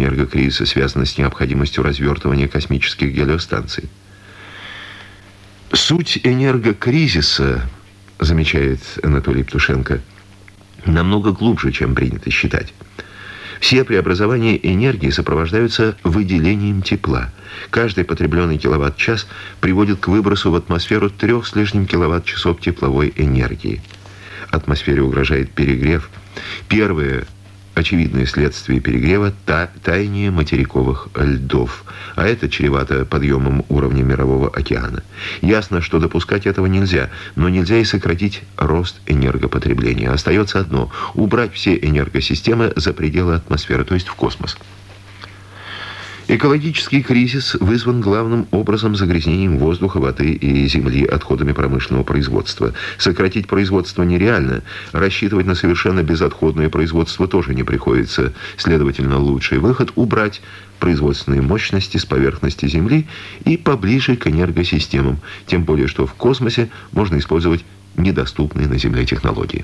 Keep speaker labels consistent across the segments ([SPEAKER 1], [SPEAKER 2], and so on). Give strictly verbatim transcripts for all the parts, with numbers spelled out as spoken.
[SPEAKER 1] энергокризиса связана с необходимостью развертывания космических гелиостанций. Суть энергокризиса, замечает Анатолий Евтушенко, намного глубже, чем принято считать. Все преобразования энергии сопровождаются выделением тепла. Каждый потребленный киловатт-час приводит к выбросу в атмосферу трех с лишним киловатт-часов тепловой энергии. Атмосфере угрожает перегрев. Первое очевидное следствие перегрева – таяние материковых льдов. А это чревато подъемом уровня Мирового океана. Ясно, что допускать этого нельзя, но нельзя и сократить рост энергопотребления. Остается одно – убрать все энергосистемы за пределы атмосферы, то есть в космос. Экологический кризис вызван главным образом загрязнением воздуха, воды и земли отходами промышленного производства. Сократить производство нереально, рассчитывать на совершенно безотходное производство тоже не приходится. Следовательно, лучший выход – убрать производственные мощности с поверхности Земли и поближе к энергосистемам, тем более, что в космосе можно использовать недоступные на Земле технологии.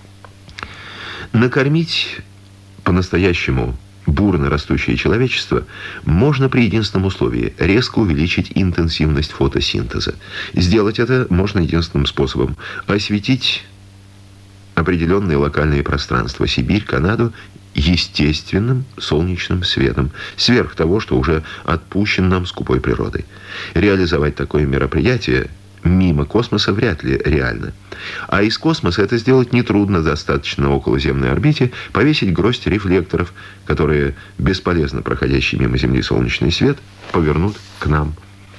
[SPEAKER 1] Накормить по-настоящему бурно растущее человечество можно при единственном условии – резко увеличить интенсивность фотосинтеза. Сделать это можно единственным способом – осветить определенные локальные пространства – Сибирь, Канаду – естественным солнечным светом, сверх того, что уже отпущен нам скупой природой. Реализовать такое мероприятие мимо космоса вряд ли реально. А из космоса это сделать нетрудно, достаточно на околоземной орбите повесить гроздь рефлекторов, которые бесполезно проходящий мимо Земли солнечный свет повернут к нам.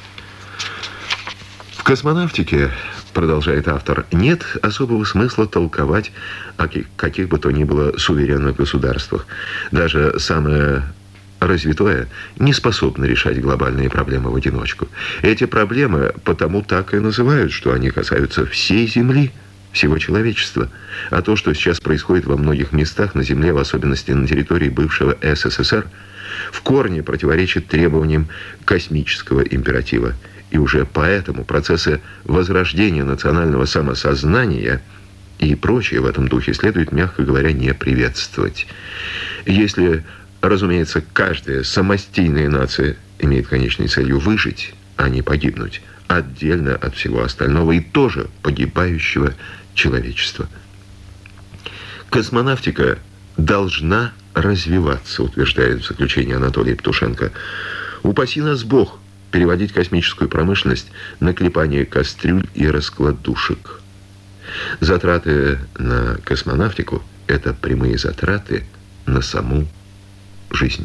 [SPEAKER 1] В космонавтике, продолжает автор, нет особого смысла толковать о каких бы то ни было суверенных государствах. Даже самое развитое не способно решать глобальные проблемы в одиночку. Эти проблемы потому так и называют, что они касаются всей Земли, всего человечества. А то, что сейчас происходит во многих местах на Земле, в особенности на территории бывшего СССР, в корне противоречит требованиям космического императива. И уже поэтому процессы возрождения национального самосознания и прочее в этом духе следует, мягко говоря, не приветствовать. Если, разумеется, каждая самостийная нация имеет конечной целью выжить, а не погибнуть, отдельно от всего остального и тоже погибающего человечества. Космонавтика должна развиваться, утверждает в заключении Анатолий Евтушенко. Упаси нас Бог переводить космическую промышленность на клепание кастрюль и раскладушек. Затраты на космонавтику – это прямые затраты на саму жизнь.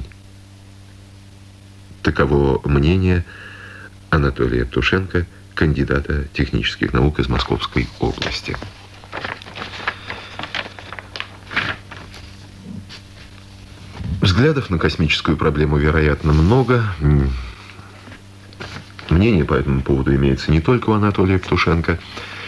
[SPEAKER 1] Таково мнение Анатолия Евтушенко, кандидата технических наук из Московской области. Взглядов на космическую проблему, вероятно, много. Мнение по этому поводу имеется не только у Анатолия Евтушенко.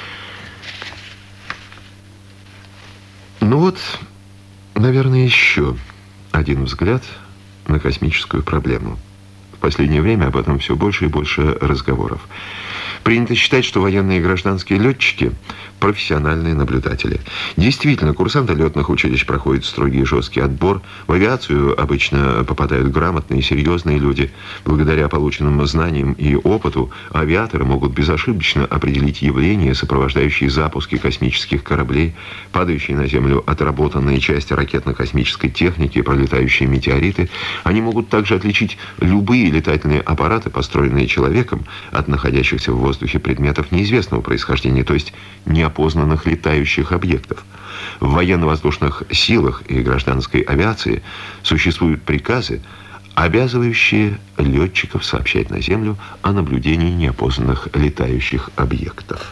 [SPEAKER 1] Ну вот, наверное, еще один взгляд на космическую проблему. В последнее время об этом все больше и больше разговоров. Принято считать, что военные и гражданские летчики – профессиональные наблюдатели. Действительно, курсанты летных училищ проходят строгий и жесткий отбор. В авиацию обычно попадают грамотные и серьезные люди. Благодаря полученным знаниям и опыту авиаторы могут безошибочно определить явления, сопровождающие запуски космических кораблей, падающие на Землю отработанные части ракетно-космической техники, пролетающие метеориты. Они могут также отличить любые летательные аппараты, построенные человеком, от находящихся в воздухе предметов неизвестного происхождения, то есть неопознанных летающих объектов. В военно-воздушных силах и гражданской авиации существуют приказы, обязывающие летчиков сообщать на Землю о наблюдении неопознанных летающих объектов.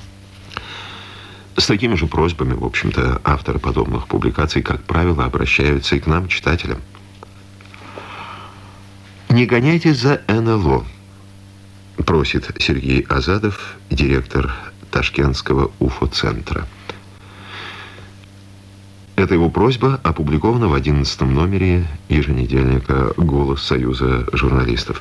[SPEAKER 1] С такими же просьбами, в общем-то, авторы подобных публикаций, как правило, обращаются и к нам, читателям. «Не гоняйтесь за эн эл о», просит Сергей Азадов, директор Ташкентского уфо-центра. Эта его просьба опубликована в одиннадцатом номере еженедельника «Голос Союза журналистов».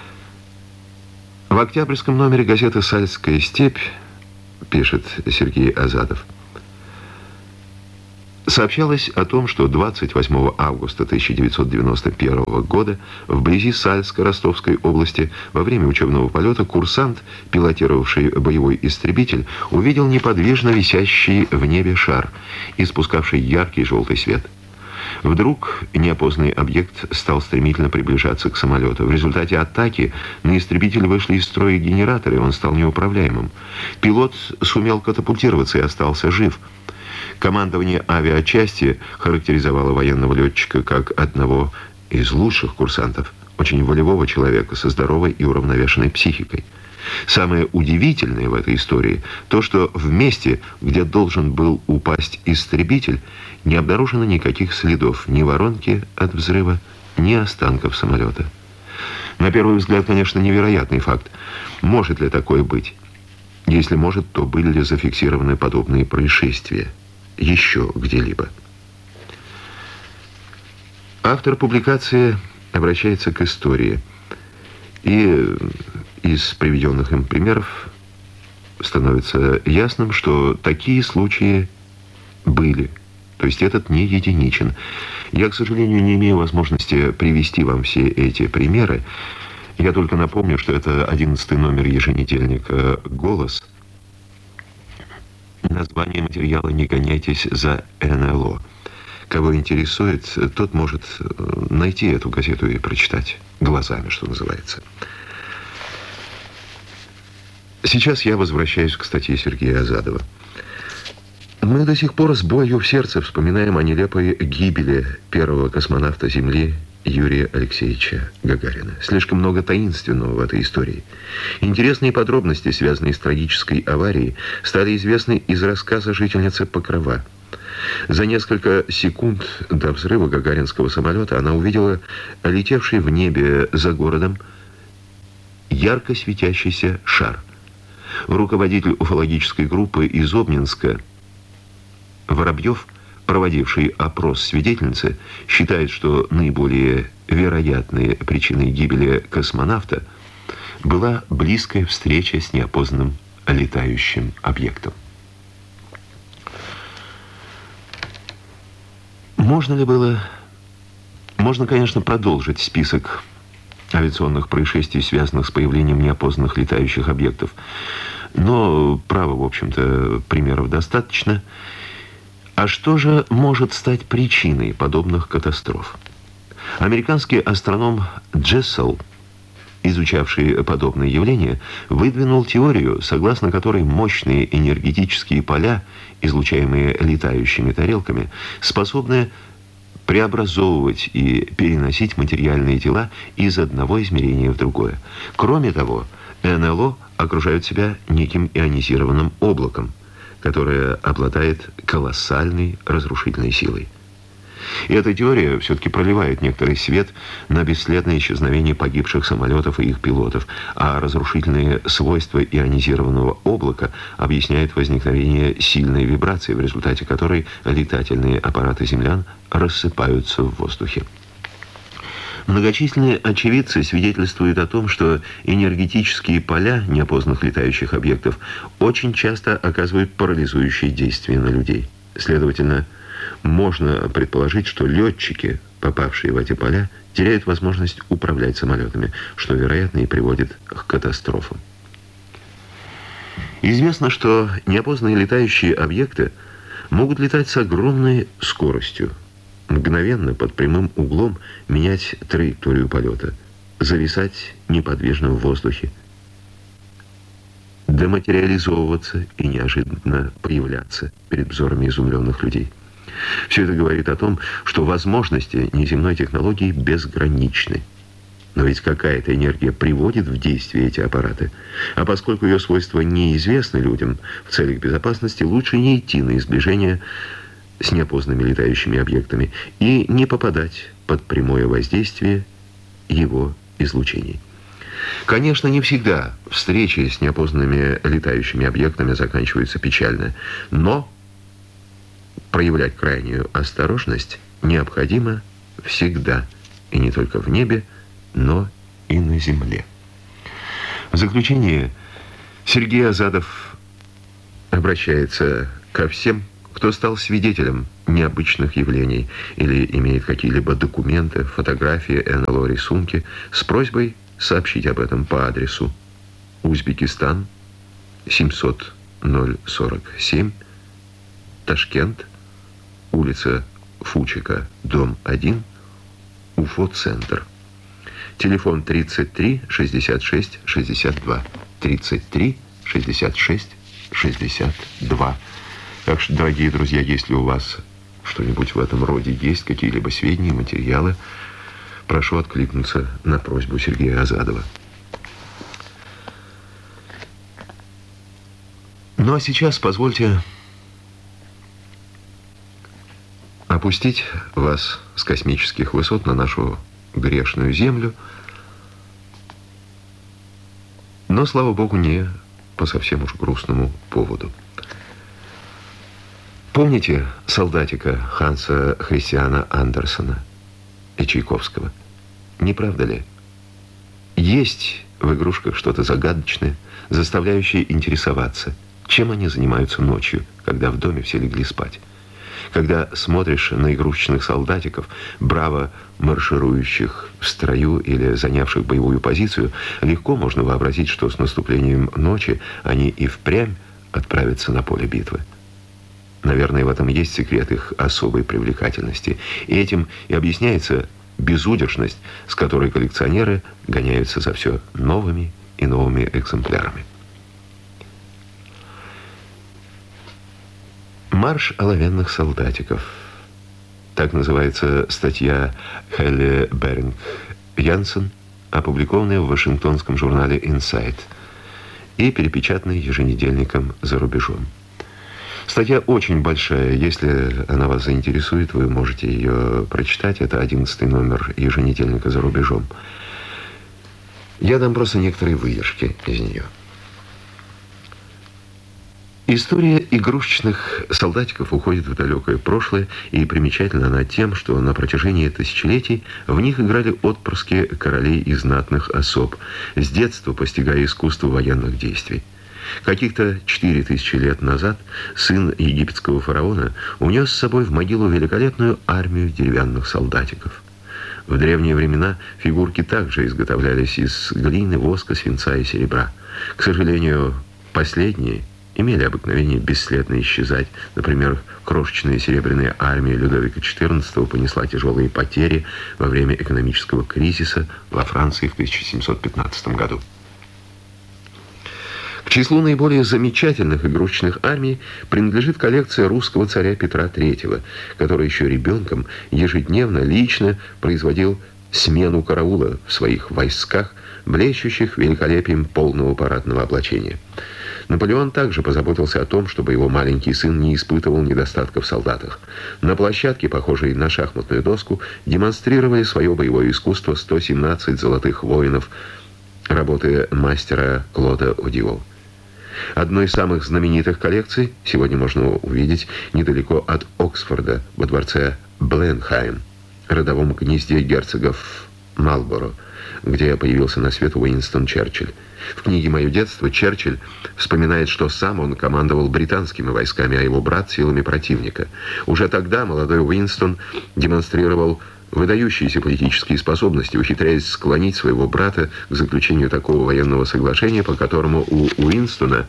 [SPEAKER 1] В октябрьском номере газеты «Сальская степь», пишет Сергей Азадов, Сообщалось о том, что двадцать восьмого августа тысяча девятьсот девяносто первого года вблизи Сальска Ростовской области во время учебного полета курсант, пилотировавший боевой истребитель, увидел неподвижно висящий в небе шар, испускавший яркий желтый свет. Вдруг неопознанный объект стал стремительно приближаться к самолету. В результате атаки на истребитель вышли из строя генераторы, и он стал неуправляемым. Пилот сумел катапультироваться и остался жив. Командование авиачасти характеризовало военного летчика как одного из лучших курсантов, очень волевого человека со здоровой и уравновешенной психикой. Самое удивительное в этой истории то, что в месте, где должен был упасть истребитель, не обнаружено никаких следов, ни воронки от взрыва, ни останков самолета. На первый взгляд, конечно, невероятный факт. Может ли такое быть? Если может, то были ли зафиксированы подобные происшествия еще где-либо? Автор публикации обращается к истории. И из приведенных им примеров становится ясным, что такие случаи были. То есть этот не единичен. Я, к сожалению, не имею возможности привести вам все эти примеры. Я только напомню, что это одиннадцатый номер еженедельника «Голос». Название материала «Не гоняйтесь за эн эл о». Кого интересует, тот может найти эту газету и прочитать глазами, что называется. Сейчас я возвращаюсь к статье Сергея Азадова. Мы до сих пор с болью в сердце вспоминаем о нелепой гибели первого космонавта Земли Юрия Алексеевича Гагарина. Слишком много таинственного в этой истории. Интересные подробности, связанные с трагической аварией, стали известны из рассказа жительницы Покрова. За несколько секунд до взрыва гагаринского самолета она увидела летевший в небе за городом ярко светящийся шар. Руководитель уфологической группы из Обнинска Воробьев, проводивший опрос свидетельницы, считает, что наиболее вероятной причиной гибели космонавта была близкая встреча с неопознанным летающим объектом. Можно ли было... Можно, конечно, продолжить список авиационных происшествий, связанных с появлением неопознанных летающих объектов. Но, право, в общем-то, примеров достаточно. А что же может стать причиной подобных катастроф? Американский астроном Джессел, изучавший подобные явления, выдвинул теорию, согласно которой мощные энергетические поля, излучаемые летающими тарелками, способны преобразовывать и переносить материальные тела из одного измерения в другое. Кроме того, эн эл о окружают себя неким ионизированным облаком, которое обладает колоссальной разрушительной силой. И эта теория все-таки проливает некоторый свет на бесследное исчезновение погибших самолетов и их пилотов, а разрушительные свойства ионизированного облака объясняют возникновение сильной вибрации, в результате которой летательные аппараты землян рассыпаются в воздухе. Многочисленные очевидцы свидетельствуют о том, что энергетические поля неопознанных летающих объектов очень часто оказывают парализующие действия на людей. Следовательно, можно предположить, что летчики, попавшие в эти поля, теряют возможность управлять самолетами, что, вероятно, и приводит к катастрофам. Известно, что неопознанные летающие объекты могут летать с огромной скоростью, мгновенно под прямым углом менять траекторию полета, зависать неподвижно в воздухе, дематериализовываться и неожиданно появляться перед взорами изумленных людей. Все это говорит о том, что возможности неземной технологии безграничны. Но ведь какая-то энергия приводит в действие эти аппараты. А поскольку ее свойства неизвестны людям, в целях безопасности лучше не идти на сближение с неопознанными летающими объектами и не попадать под прямое воздействие его излучений. Конечно, не всегда встречи с неопознанными летающими объектами заканчиваются печально, но проявлять крайнюю осторожность необходимо всегда, и не только в небе, но и на земле. В заключение Сергей Азадов обращается ко всем, кто стал свидетелем необычных явлений или имеет какие-либо документы, фотографии, эн эл о, рисунки, с просьбой сообщить об этом по адресу Узбекистан, семьсот ноль сорок семь, Ташкент, улица Фучика, дом один, Уфо-центр. Телефон тридцать три шестьдесят шесть шестьдесят два. тридцать три шестьдесят шесть шестьдесят два. Так что, дорогие друзья, если у вас что-нибудь в этом роде есть, какие-либо сведения, материалы, прошу откликнуться на просьбу Сергея Азадова. Ну а сейчас позвольте опустить вас с космических высот на нашу грешную землю, но, слава богу, не по совсем уж грустному поводу. Помните солдатика Ханса Христиана Андерсена и Чайковского? Не правда ли? Есть в игрушках что-то загадочное, заставляющее интересоваться, чем они занимаются ночью, когда в доме все легли спать. Когда смотришь на игрушечных солдатиков, браво марширующих в строю или занявших боевую позицию, легко можно вообразить, что с наступлением ночи они и впрямь отправятся на поле битвы. Наверное, в этом есть секрет их особой привлекательности. И этим и объясняется безудержность, с которой коллекционеры гоняются за все новыми и новыми экземплярами. «Марш оловянных солдатиков». Так называется статья Хелли Беринг Янсен, опубликованная в вашингтонском журнале «Инсайт» и перепечатанная еженедельником «За рубежом». Статья очень большая. Если она вас заинтересует, вы можете ее прочитать. Это одиннадцатый номер еженедельника «За рубежом». Я дам просто некоторые выдержки из нее. История игрушечных солдатиков уходит в далекое прошлое, и примечательна она тем, что на протяжении тысячелетий в них играли отпрыски королей и знатных особ, с детства постигая искусство военных действий. Каких-то четыре тысячи лет назад сын египетского фараона унес с собой в могилу великолепную армию деревянных солдатиков. В древние времена фигурки также изготовлялись из глины, воска, свинца и серебра. К сожалению, последние имели обыкновение бесследно исчезать. Например, крошечная серебряная армия Людовика четырнадцатого понесла тяжелые потери во время экономического кризиса во Франции в тысяча семьсот пятнадцатом году. К числу наиболее замечательных игрушечных армий принадлежит коллекция русского царя Петра третьего, который еще ребенком ежедневно лично производил смену караула в своих войсках, блещущих великолепием полного парадного облачения. Наполеон также позаботился о том, чтобы его маленький сын не испытывал недостатков в солдатах. На площадке, похожей на шахматную доску, демонстрировали свое боевое искусство сто семнадцать золотых воинов работы мастера Клода Одио. Одной из самых знаменитых коллекций сегодня можно увидеть недалеко от Оксфорда, во дворце Бленхайм, родовом гнезде герцогов Малборо, где появился на свет Уинстон Черчилль. В книге «Мое детство» Черчилль вспоминает, что сам он командовал британскими войсками, а его брат — силами противника. Уже тогда молодой Уинстон демонстрировал выдающиеся политические способности, ухитряясь склонить своего брата к заключению такого военного соглашения, по которому у Уинстона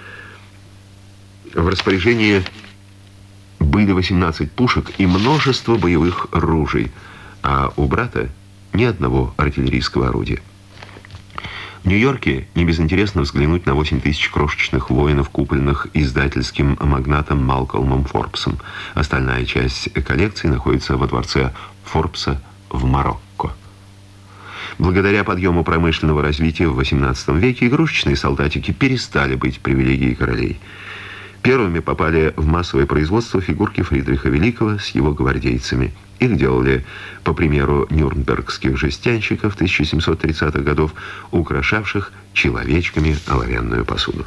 [SPEAKER 1] в распоряжении были восемнадцать пушек и множество боевых ружей, а у брата ни одного артиллерийского орудия. В Нью-Йорке не безинтересно взглянуть на восемь тысяч крошечных воинов, купленных издательским магнатом Малкольмом Форбсом. Остальная часть коллекции находится во дворце Форбса в Марокко. Благодаря подъему промышленного развития в восемнадцатом веке игрушечные солдатики перестали быть привилегией королей. Первыми попали в массовое производство фигурки Фридриха Великого с его гвардейцами. Их делали, по примеру нюрнбергских жестянщиков тысяча семьсот тридцатых годов, украшавших человечками оловянную посуду.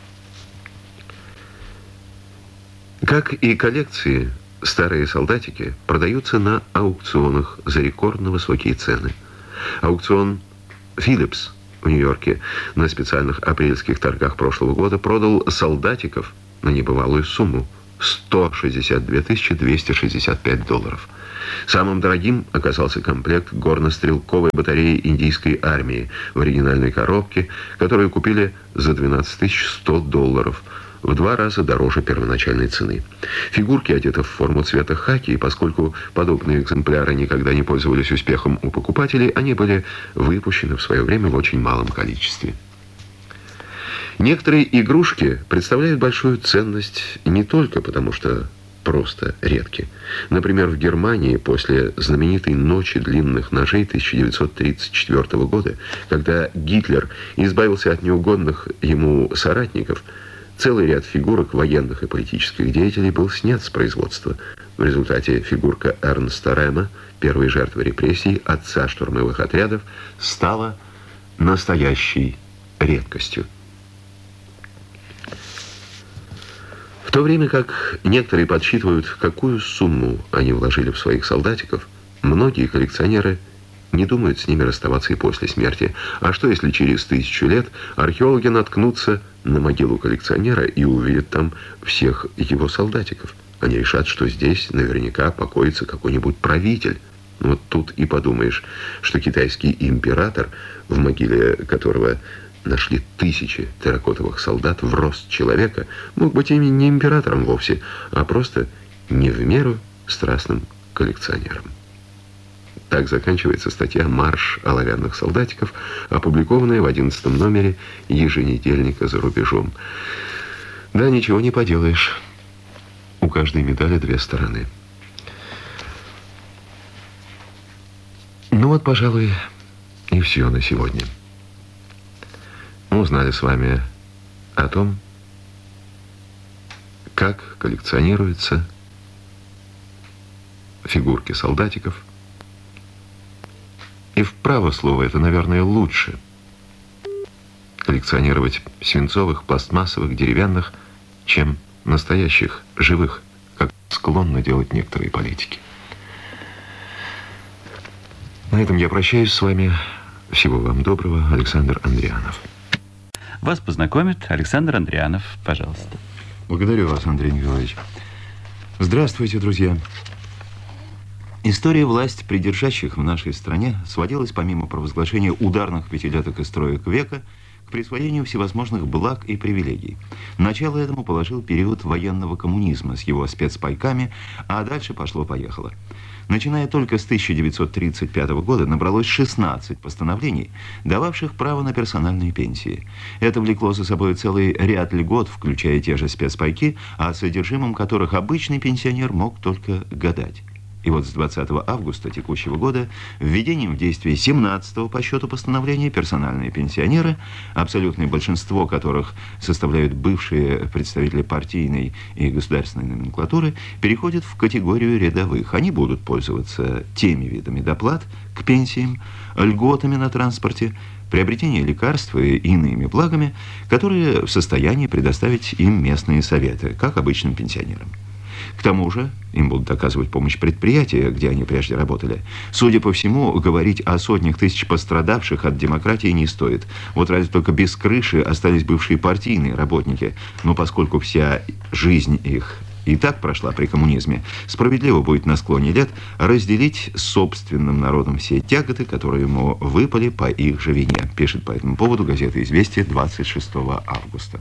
[SPEAKER 1] Как и коллекции, старые солдатики продаются на аукционах за рекордно высокие цены. Аукцион «Филлипс» в Нью-Йорке на специальных апрельских торгах прошлого года продал солдатиков на небывалую сумму сто шестьдесят две тысячи двести шестьдесят пять долларов. Самым дорогим оказался комплект горнострелковой батареи индийской армии в оригинальной коробке, которую купили за двенадцать тысяч сто долларов, в два раза дороже первоначальной цены. Фигурки одеты в форму цвета хаки, и поскольку подобные экземпляры никогда не пользовались успехом у покупателей, они были выпущены в свое время в очень малом количестве. Некоторые игрушки представляют большую ценность не только потому, что просто редки. Например, в Германии после знаменитой «Ночи длинных ножей» тысяча девятьсот тридцать четвёртого года, когда Гитлер избавился от неугодных ему соратников, целый ряд фигурок военных и политических деятелей был снят с производства. В результате фигурка Эрнста Рема, первой жертвы репрессий, отца штурмовых отрядов, стала настоящей редкостью. В то время как некоторые подсчитывают, какую сумму они вложили в своих солдатиков, многие коллекционеры не думают с ними расставаться и после смерти. А что, если через тысячу лет археологи наткнутся на могилу коллекционера и увидят там всех его солдатиков? Они решат, что здесь наверняка покоится какой-нибудь правитель. Вот тут и подумаешь, что китайский император, в могиле которого нашли тысячи терракотовых солдат в рост человека, мог быть ими не императором вовсе, а просто не в меру страстным коллекционером. Так заканчивается статья «Марш оловянных солдатиков», опубликованная в одиннадцатом номере еженедельника «За рубежом». Да, ничего не поделаешь. У каждой медали две стороны. Ну вот, пожалуй, и все на сегодня. Мы узнали с вами о том, как коллекционируются фигурки солдатиков. И вправо слово это, наверное, лучше. Коллекционировать свинцовых, пластмассовых, деревянных, чем настоящих, живых, как склонны делать некоторые политики. На этом я прощаюсь с вами. Всего вам доброго. Александр Андрианов.
[SPEAKER 2] Вас познакомит Александр Андрианов. Пожалуйста.
[SPEAKER 3] Благодарю вас, Андрей Николаевич. Здравствуйте, друзья. История власти придержащих в нашей стране сводилась, помимо провозглашения ударных пятилеток и строек века, к присвоению всевозможных благ и привилегий. Начало этому положил период военного коммунизма с его спецпайками, а дальше пошло-поехало. Начиная только с тысяча девятьсот тридцать пятого года набралось шестнадцать постановлений, дававших право на персональные пенсии. Это влекло за собой целый ряд льгот, включая те же спецпайки, о содержимом которых обычный пенсионер мог только гадать. И вот с двадцатого августа текущего года введением в действие семнадцатого по счету постановления персональные пенсионеры, абсолютное большинство которых составляют бывшие представители партийной и государственной номенклатуры, переходят в категорию рядовых. Они будут пользоваться теми видами доплат к пенсиям, льготами на транспорте, приобретение лекарств и иными благами, которые в состоянии предоставить им местные советы, как обычным пенсионерам. К тому же им будут оказывать помощь предприятия, где они прежде работали. Судя по всему, говорить о сотнях тысяч пострадавших от демократии не стоит. Вот разве только без крыши остались бывшие партийные работники. Но поскольку вся жизнь их и так прошла при коммунизме, справедливо будет на склоне лет разделить с собственным народом все тяготы, которые ему выпали по их же вине, пишет по этому поводу газета «Известия» двадцать шестого августа.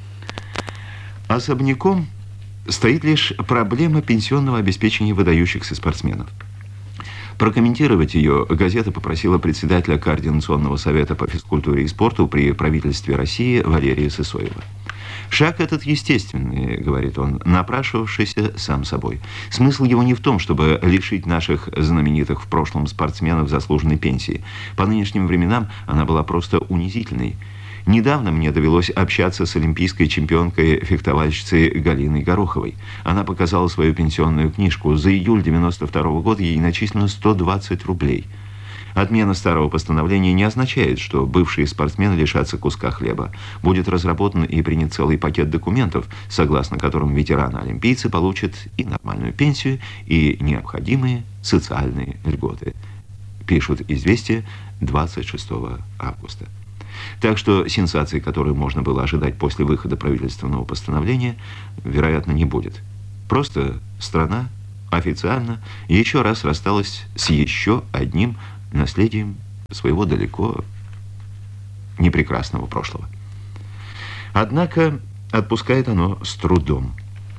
[SPEAKER 3] Особняком стоит лишь проблема пенсионного обеспечения выдающихся спортсменов. Прокомментировать ее газета попросила председателя Координационного совета по физкультуре и спорту при правительстве России Валерия Сысоева. «Шаг этот естественный, — говорит он, — напрашивавшийся сам собой. Смысл его не в том, чтобы лишить наших знаменитых в прошлом спортсменов заслуженной пенсии. По нынешним временам она была просто унизительной. Недавно мне довелось общаться с олимпийской чемпионкой-фехтовальщицей Галиной Гороховой. Она показала свою пенсионную книжку. За июль девяносто второго года ей начислено сто двадцать рублей. Отмена старого постановления не означает, что бывшие спортсмены лишатся куска хлеба. Будет разработан и принят целый пакет документов, согласно которым ветераны-олимпийцы получат и нормальную пенсию, и необходимые социальные льготы», пишут «Известия» двадцать шестого августа. Так что сенсации, которые можно было ожидать после выхода правительственного постановления, вероятно, не будет. Просто страна официально еще раз рассталась с еще одним наследием своего далеко не прекрасного прошлого. Однако отпускает оно с трудом.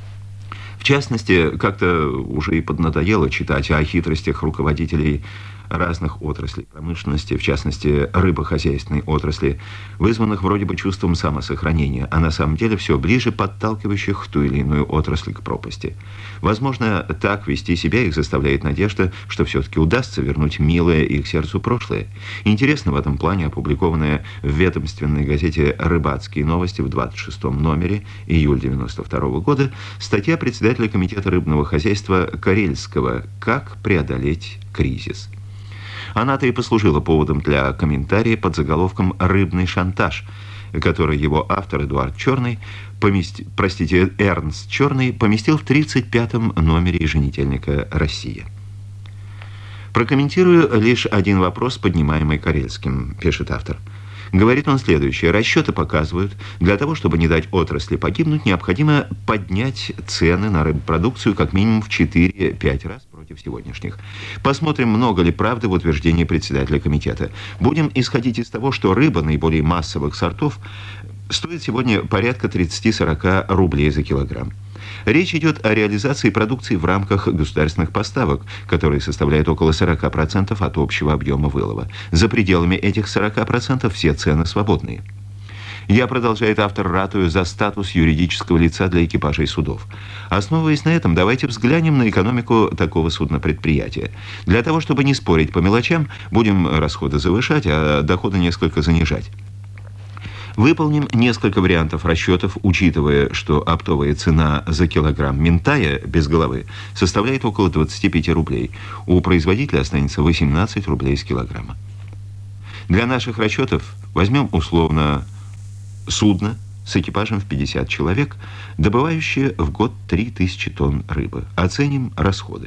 [SPEAKER 3] В частности, как-то уже и поднадоело читать о хитростях руководителей разных отраслей промышленности, в частности, рыбохозяйственной отрасли, вызванных вроде бы чувством самосохранения, а на самом деле все ближе подталкивающих ту или иную отрасль к пропасти. Возможно, так вести себя их заставляет надежда, что все-таки удастся вернуть милое их сердцу прошлое. Интересно в этом плане опубликованная в ведомственной газете «Рыбацкие новости» в двадцать шестом номере, июль девяносто второго года, статья председателя комитета рыбного хозяйства Карельского «Как преодолеть кризис». Она-то и послужила поводом для комментария под заголовком «Рыбный шантаж», который его автор Эдуард Черный, помести... простите, Эрнст Черный, поместил в тридцать пятом номере еженедельника «Россия». Прокомментирую лишь один вопрос, поднимаемый Карельским, пишет автор. Говорит он следующее. Расчеты показывают, для того, чтобы не дать отрасли погибнуть, необходимо поднять цены на рыбопродукцию как минимум в четыре-пять раз против сегодняшних. Посмотрим, много ли правды в утверждении председателя комитета. Будем исходить из того, что рыба наиболее массовых сортов стоит сегодня порядка тридцать-сорок рублей за килограмм. Речь идет о реализации продукции в рамках государственных поставок, которые составляют около сорока процентов от общего объема вылова. За пределами этих сорока процентов все цены свободные. Я, продолжает автор, ратую за статус юридического лица для экипажей судов. Основываясь на этом, давайте взглянем на экономику такого судно-предприятия. Для того, чтобы не спорить по мелочам, будем расходы завышать, а доходы несколько занижать. Выполним несколько вариантов расчетов, учитывая, что оптовая цена за килограмм минтая без головы составляет около двадцати пяти рублей. У производителя останется восемнадцать рублей с килограмма. Для наших расчетов возьмем условно судно с экипажем в пятьдесят человек, добывающее в год три тысячи тонн рыбы. Оценим расходы.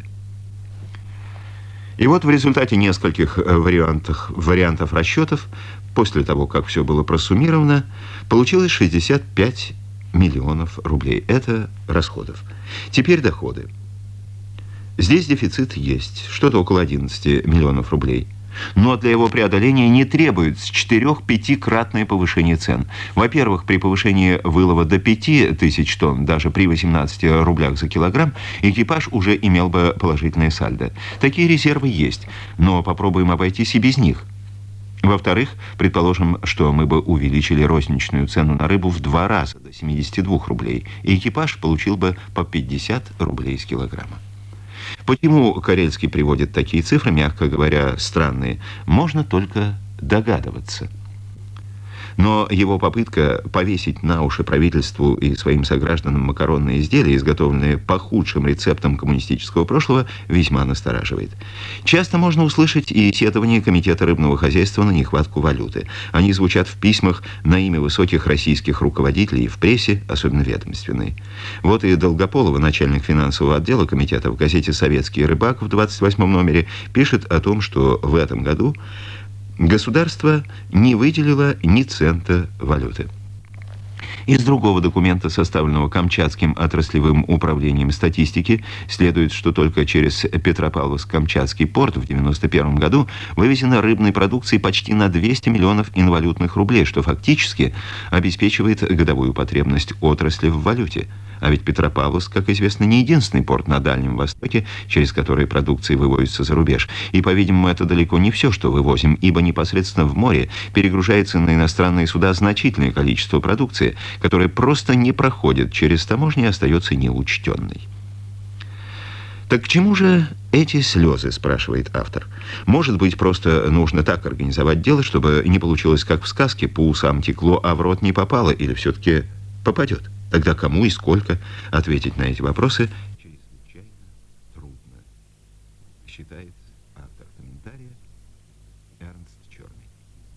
[SPEAKER 3] И вот в результате нескольких вариантов, вариантов расчетов, после того, как все было просуммировано, получилось шестьдесят пять миллионов рублей. Это расходов. Теперь доходы. Здесь дефицит есть, что-то около одиннадцати миллионов рублей. Но для его преодоления не требуется четырех-пятикратное повышение цен. Во-первых, при повышении вылова до пяти тысяч тонн, даже при восемнадцати рублях за килограмм, экипаж уже имел бы положительное сальдо. Такие резервы есть, но попробуем обойтись и без них. Во-вторых, предположим, что мы бы увеличили розничную цену на рыбу в два раза, до семидесяти двух рублей, и экипаж получил бы по пятьдесят рублей с килограмма. Почему Карельский приводит такие цифры, мягко говоря, странные, можно только догадываться. Но его попытка повесить на уши правительству и своим согражданам макаронные изделия, изготовленные по худшим рецептам коммунистического прошлого, весьма настораживает. Часто можно услышать и сетование Комитета рыбного хозяйства на нехватку валюты. Они звучат в письмах на имя высоких российских руководителей и в прессе, особенно ведомственной. Вот и Долгополова, начальник финансового отдела комитета, в газете «Советский рыбак» в двадцать восьмом номере пишет о том, что в этом году государство не выделило ни цента валюты. Из другого документа, составленного Камчатским отраслевым управлением статистики, следует, что только через Петропавловск-Камчатский порт в девяносто первом году вывезено рыбной продукции почти на двести миллионов инвалютных рублей, что фактически обеспечивает годовую потребность отрасли в валюте. А ведь Петропавловск, как известно, не единственный порт на Дальнем Востоке, через который продукция вывозится за рубеж. И, по-видимому, это далеко не все, что вывозим, ибо непосредственно в море перегружается на иностранные суда значительное количество продукции, которая просто не проходит через таможню и остается неучтенной. Так к чему же эти слезы, спрашивает автор. Может быть, просто нужно так организовать дело, чтобы не получилось, как в сказке, по усам текло, а в рот не попало, или все-таки попадет? Тогда кому и сколько ответить на эти вопросы чрезвычайно трудно, считает автор комментария Эрнст Черный.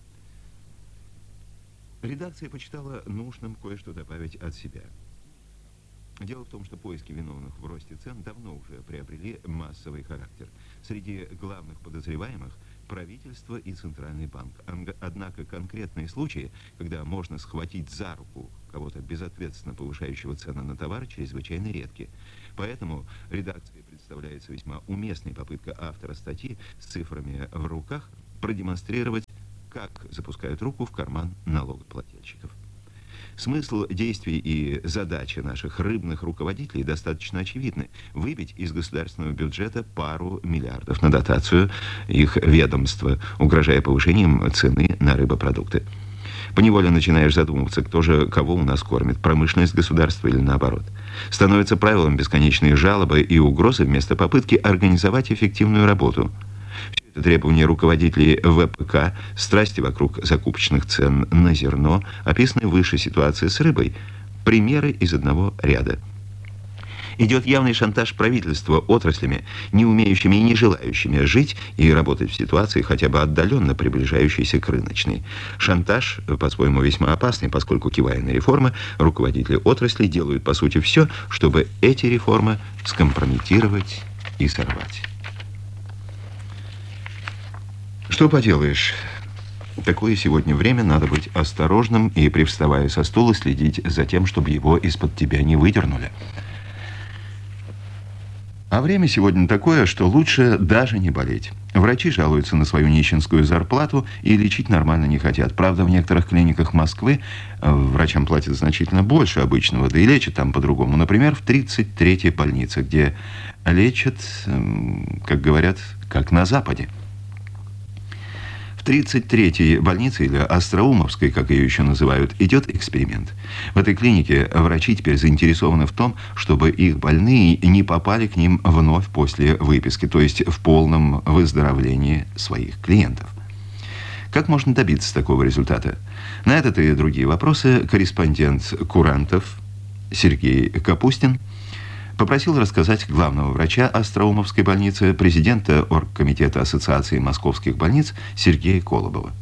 [SPEAKER 3] Редакция почитала нужным кое-что добавить от себя. Дело в том, что поиски виновных в росте цен давно уже приобрели массовый характер. Среди главных подозреваемых правительство и Центральный банк. Однако конкретные случаи, когда можно схватить за руку кого-то безответственно повышающего цены на товары, чрезвычайно редки. Поэтому редакции представляется весьма уместной попытка автора статьи с цифрами в руках продемонстрировать, как запускают руку в карман налогоплательщиков. Смысл действий и задачи наших рыбных руководителей достаточно очевидны. Выбить из государственного бюджета пару миллиардов на дотацию их ведомства, угрожая повышением цены на рыбопродукты. Поневоле начинаешь задумываться, кто же кого у нас кормит, промышленность государства или наоборот. Становится правилом бесконечные жалобы и угрозы вместо попытки организовать эффективную работу. Требования руководителей вэ пэ ка, страсти вокруг закупочных цен на зерно, описаны выше ситуации с рыбой, примеры из одного ряда. Идет явный шантаж правительства отраслями, не умеющими и не желающими жить и работать в ситуации, хотя бы отдаленно приближающейся к рыночной. Шантаж, по-своему, весьма опасный, поскольку, кивая на реформы, руководители отрасли делают, по сути, все, чтобы эти реформы скомпрометировать и сорвать. Что поделаешь? Такое сегодня время, надо быть осторожным и, привставая со стула, следить за тем, чтобы его из-под тебя не выдернули. А время сегодня такое, что лучше даже не болеть. Врачи жалуются на свою нищенскую зарплату и лечить нормально не хотят. Правда, в некоторых клиниках Москвы врачам платят значительно больше обычного, да и лечат там по-другому. Например, в тридцать третьей больнице, где лечат, как говорят, как на Западе. В тридцать третьей больнице, или Остроумовской, как ее еще называют, идет эксперимент. В этой клинике врачи теперь заинтересованы в том, чтобы их больные не попали к ним вновь после выписки, то есть в полном выздоровлении своих клиентов. Как можно добиться такого результата? На этот и другие вопросы корреспондент «Курантов» Сергей Капустин попросил рассказать главного врача Остроумовской больницы, президента оргкомитета Ассоциации московских больниц Сергея Колобова.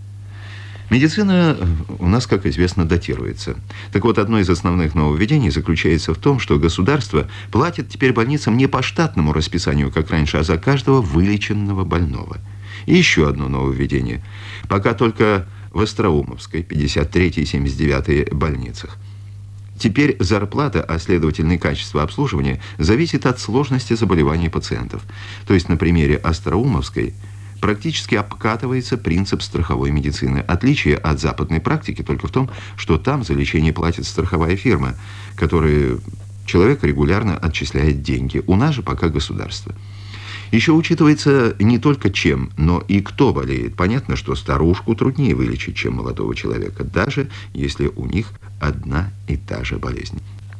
[SPEAKER 3] Медицина у нас, как известно, датируется. Так вот, одно из основных нововведений заключается в том, что государство платит теперь больницам не по штатному расписанию, как раньше, а за каждого вылеченного больного. И еще одно нововведение. Пока только в Остроумовской, пятьдесят третьей и семьдесят девятой больницах. Теперь зарплата, а следовательно и качество обслуживания, зависит от сложности заболеваний пациентов. То есть на примере Остроумовской практически обкатывается принцип страховой медицины. Отличие от западной практики только в том, что там за лечение платит страховая фирма, которой человек регулярно отчисляет деньги. У нас же пока государство. Еще учитывается не только чем, но и кто болеет. Понятно, что старушку труднее вылечить, чем молодого человека, даже если у них одна и та же болезнь.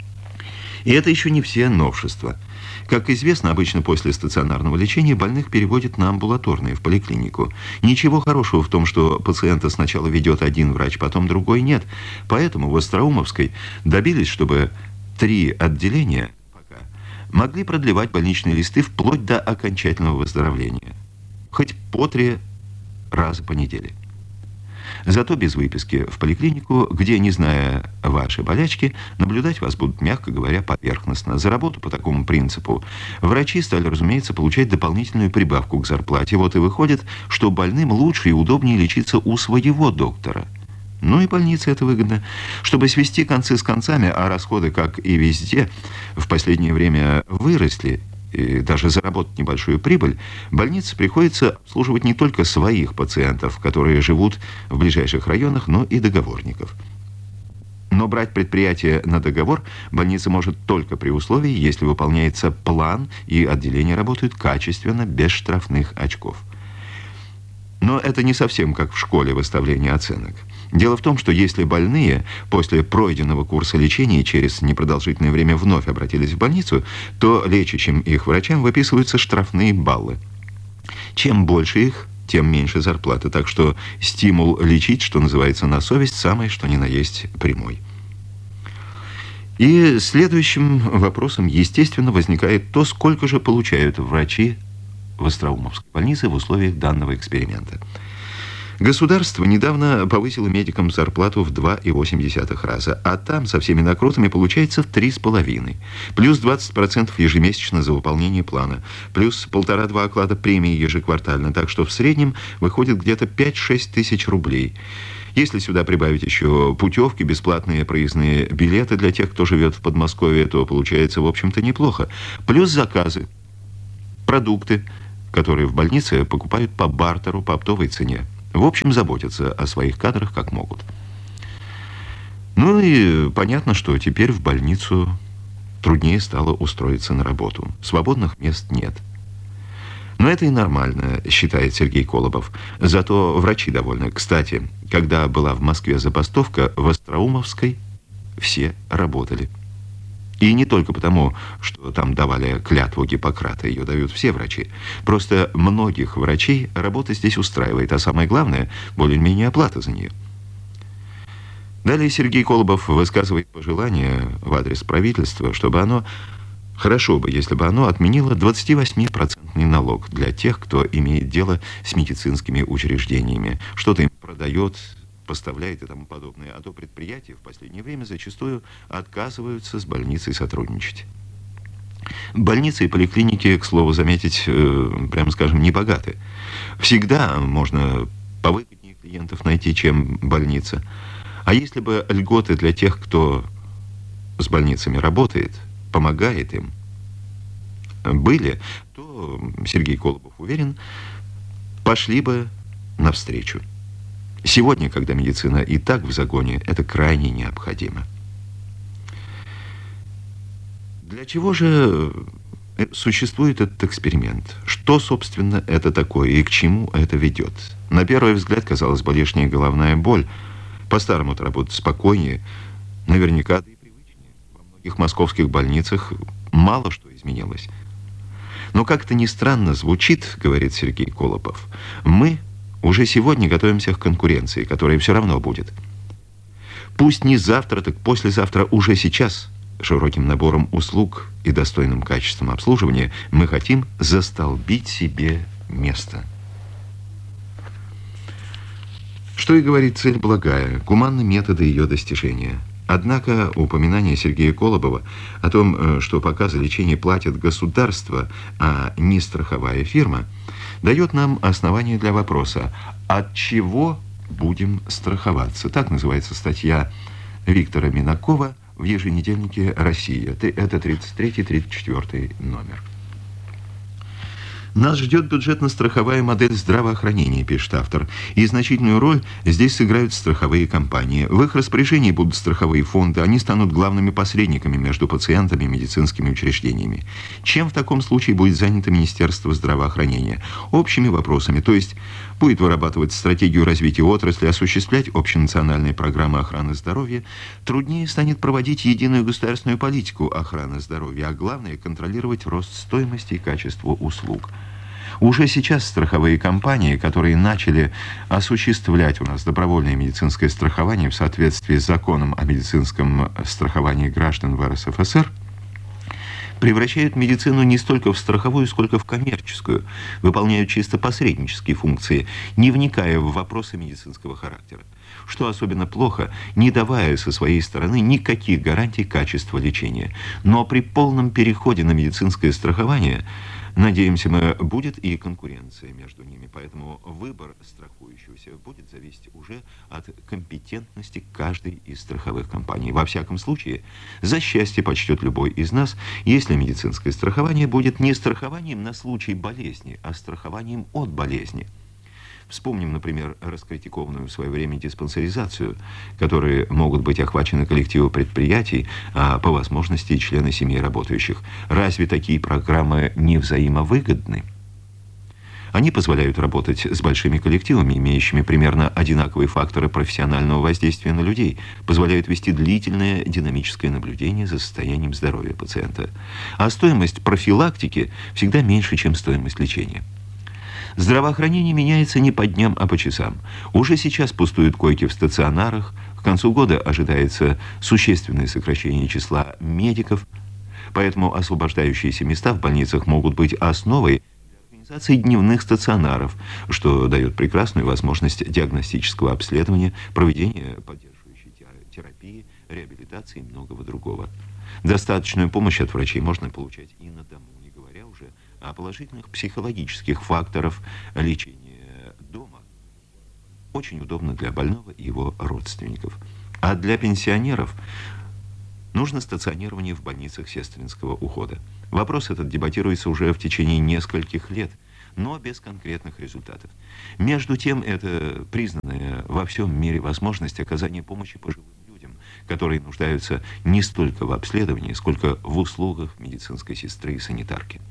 [SPEAKER 3] И это еще не все новшества. Как известно, обычно после стационарного лечения больных переводят на амбулаторные, в поликлинику. Ничего хорошего в том, что пациента сначала ведет один врач, потом другой нет. Поэтому в Остроумовской добились, чтобы три отделения могли продлевать больничные листы вплоть до окончательного выздоровления. Хоть по три раза по неделе. Зато без выписки в поликлинику, где, не зная ваши болячки, наблюдать вас будут, мягко говоря, поверхностно. За работу по такому принципу врачи стали, разумеется, получать дополнительную прибавку к зарплате. Вот и выходит, что больным лучше и удобнее лечиться у своего доктора. Ну и больнице это выгодно. Чтобы свести концы с концами, а расходы, как и везде, в последнее время выросли, и даже заработать небольшую прибыль, больнице приходится обслуживать не только своих пациентов, которые живут в ближайших районах, но и договорников. Но брать предприятие на договор больница может только при условии, если выполняется план и отделения работают качественно, без штрафных очков. Но это не совсем как в школе выставление оценок. Дело в том, что если больные после пройденного курса лечения через непродолжительное время вновь обратились в больницу, то лечащим их врачам выписываются штрафные баллы. Чем больше их, тем меньше зарплаты. Так что стимул лечить, что называется, на совесть, самое что ни на есть прямой. И следующим вопросом, естественно, возникает то, сколько же получают врачи в Остроумовской больнице в условиях данного эксперимента. Государство недавно повысило медикам зарплату в два и восемь десятых раза, а там со всеми накрутами получается в три с половиной. Плюс двадцать процентов ежемесячно за выполнение плана, плюс полтора-два оклада премии ежеквартально, так что в среднем выходит где-то пять-шесть тысяч рублей. Если сюда прибавить еще путевки, бесплатные проездные билеты для тех, кто живет в Подмосковье, то получается, в общем-то, неплохо. Плюс заказы, продукты, которые в больнице покупают по бартеру, по оптовой цене. В общем, заботятся о своих кадрах как могут. Ну и понятно, что теперь в больницу труднее стало устроиться на работу. Свободных мест нет. Но это и нормально, считает Сергей Колобов. Зато врачи довольны. Кстати, когда была в Москве забастовка, в Остроумовской все работали. И не только потому, что там давали клятву Гиппократа, ее дают все врачи. Просто многих врачей работа здесь устраивает, а самое главное, более-менее оплата за нее. Далее Сергей Колобов высказывает пожелание в адрес правительства, чтобы оно, хорошо бы, если бы оно отменило двадцативосьмипроцентный налог для тех, кто имеет дело с медицинскими учреждениями, что-то им продает, поставляет и тому подобное, а то предприятия в последнее время зачастую отказываются с больницей сотрудничать. Больницы и поликлиники, к слову заметить, э, прямо скажем, не богаты. Всегда можно повыгоднее клиентов найти, чем больница. А если бы льготы для тех, кто с больницами работает, помогает им, были, то, Сергей Колобов уверен, пошли бы навстречу. Сегодня, когда медицина и так в загоне, это крайне необходимо. Для чего же существует этот эксперимент? Что, собственно, это такое и к чему это ведет? На первый взгляд, казалось бы, лишняя головная боль. По-старому-то работать спокойнее, наверняка, да и привычнее. Во многих московских больницах мало что изменилось. Но как-то не странно звучит, говорит Сергей Колобов, мы уже сегодня готовимся к конкуренции, которая все равно будет. Пусть не завтра, так послезавтра, уже сейчас, широким набором услуг и достойным качеством обслуживания, мы хотим застолбить себе место. Что и говорит, цель благая, гуманны методы ее достижения. Однако упоминание Сергея Колобова о том, что пока за лечение платит государство, а не страховая фирма, дает нам основание для вопроса, от чего будем страховаться. Так называется статья Виктора Минакова в еженедельнике «Россия». Это тридцать третий тридцать четвёртый номер. Нас ждет бюджетно-страховая модель здравоохранения, пишет автор, и значительную роль здесь сыграют страховые компании. В их распоряжении будут страховые фонды, они станут главными посредниками между пациентами и медицинскими учреждениями. Чем в таком случае будет занято Министерство здравоохранения? Общими вопросами, то есть будет вырабатывать стратегию развития отрасли, осуществлять общенациональные программы охраны здоровья, труднее станет проводить единую государственную политику охраны здоровья, а главное – контролировать рост стоимости и качества услуг. Уже сейчас страховые компании, которые начали осуществлять у нас добровольное медицинское страхование в соответствии с законом о медицинском страховании граждан в эр эс эф эс эр, превращают медицину не столько в страховую, сколько в коммерческую, выполняют чисто посреднические функции, не вникая в вопросы медицинского характера. Что особенно плохо, не давая со своей стороны никаких гарантий качества лечения. Но при полном переходе на медицинское страхование, надеемся мы, будет и конкуренция между ними. Поэтому выбор страхующегося будет зависеть уже от компетентности каждой из страховых компаний. Во всяком случае, за счастье почтет любой из нас, если медицинское страхование будет не страхованием на случай болезни, а страхованием от болезни. Вспомним, например, раскритикованную в свое время диспансеризацию, которой могут быть охвачены коллективы предприятий, а по возможности члены семьи работающих. Разве такие программы не взаимовыгодны? Они позволяют работать с большими коллективами, имеющими примерно одинаковые факторы профессионального воздействия на людей, позволяют вести длительное динамическое наблюдение за состоянием здоровья пациента. А стоимость профилактики всегда меньше, чем стоимость лечения. Здравоохранение меняется не по дням, а по часам. Уже сейчас пустуют койки в стационарах, к концу года ожидается существенное сокращение числа медиков, поэтому освобождающиеся места в больницах могут быть основой для организации дневных стационаров, что дает прекрасную возможность диагностического обследования, проведения поддерживающей терапии, реабилитации и многого другого. Достаточную помощь от врачей можно получать и на дому, не говоря уже о положительных психологических факторах лечения дома. Очень удобно для больного и его родственников. А для пенсионеров нужно стационирование в больницах сестринского ухода. Вопрос этот дебатируется уже в течение нескольких лет, но без конкретных результатов. Между тем, это признанная во всем мире возможность оказания помощи пожилым людям, которые нуждаются не столько в обследовании, сколько в услугах медицинской сестры и санитарки.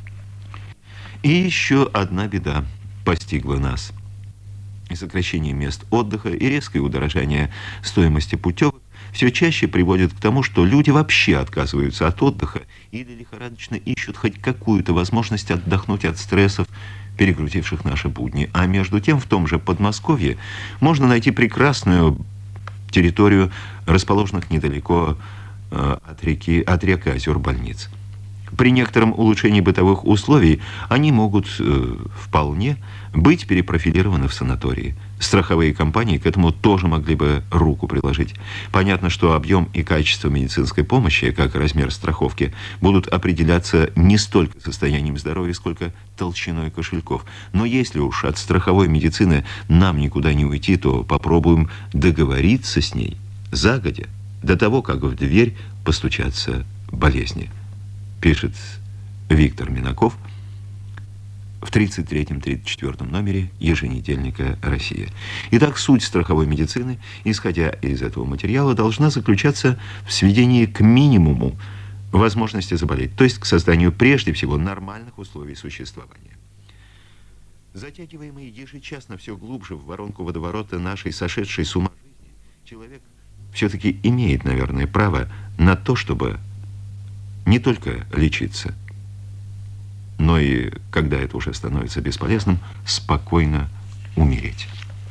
[SPEAKER 3] И еще одна беда постигла нас. И сокращение мест отдыха, и резкое удорожание стоимости путевок все чаще приводит к тому, что люди вообще отказываются от отдыха или лихорадочно ищут хоть какую-то возможность отдохнуть от стрессов, перегрузивших наши будни. А между тем в том же Подмосковье можно найти прекрасную территорию, расположенных недалеко э, от реки, от рек и озер больниц. При некотором улучшении бытовых условий они могут э, вполне быть перепрофилированы в санатории. Страховые компании к этому тоже могли бы руку приложить. Понятно, что объем и качество медицинской помощи, как и размер страховки, будут определяться не столько состоянием здоровья, сколько толщиной кошельков. Но если уж от страховой медицины нам никуда не уйти, то попробуем договориться с ней загодя, до того, как в дверь постучатся болезни. Пишет Виктор Минаков в тридцать третьем — тридцать четвёртом номере еженедельника «Россия». Итак, суть страховой медицины, исходя из этого материала, должна заключаться в сведении к минимуму возможности заболеть, то есть к созданию прежде всего нормальных условий существования. Затягиваемый ежечасно все глубже в воронку водоворота нашей сошедшей с ума жизни, человек все-таки имеет, наверное, право на то, чтобы не только лечиться, но и, когда это уже становится бесполезным, спокойно умереть.